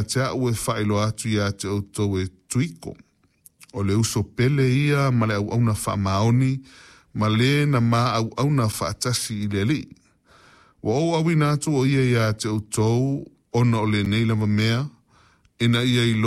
ia te au e whaelo atu ia te autou e tuiko. O le uso pele ia ma le au na wha maoni, ma le na ma au na wha atasi i le li. Wa o awina atu o ia te autou ona o le nei lama mea, ina ia ilo